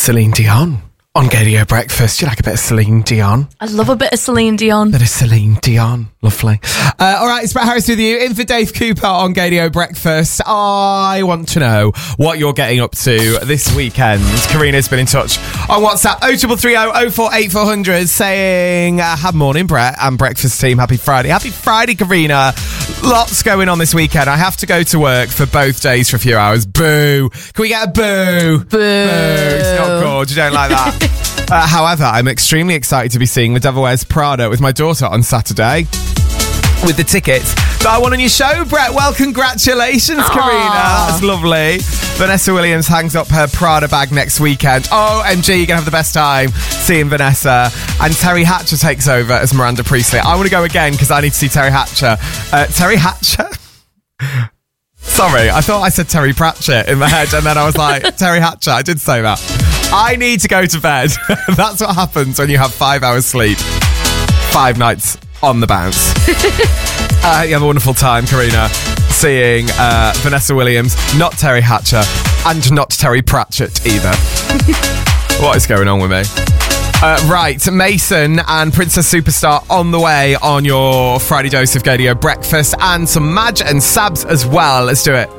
Celine Dion on Gadio Breakfast. Do you like a bit of Celine Dion? I love a bit of Celine Dion. Bit of Celine Dion. Lovely. All right, it's Brett Harris with you. In for Dave Cooper on Gadio Breakfast. I want to know what you're getting up to this weekend. Karina's been in touch on WhatsApp 03330 048 saying, have morning, Brett and breakfast team. Happy Friday. Happy Friday, Karina. Lots going on this weekend. I have to go to work for both days for a few hours. Boo. Can we get a boo? Boo. It's not good. You don't like that. However, I'm extremely excited to be seeing The Devil Wears Prada with my daughter on Saturday with the tickets that I won on your show, Brett. Well, congratulations, Karina. That's lovely. Vanessa Williams hangs up her Prada bag next weekend. OMG, you're going to have the best time seeing Vanessa. And Terry Hatcher takes over as Miranda Priestley. I want to go again because I need to see Terry Hatcher. Terry Hatcher? Sorry, I thought I said Terry Pratchett in my head, and then I was like, Terry Hatcher. I did say that. I need to go to bed. That's what happens when you have 5 hours sleep. 5 nights on the bounce. You have a wonderful time, Karina, seeing Vanessa Williams, not Terry Hatcher, and not Terry Pratchett either. What is going on with me? Right, Mason and Princess Superstar on the way on your Friday dose of Gadio Breakfast, and some Madge and Sabs as well. Let's do it.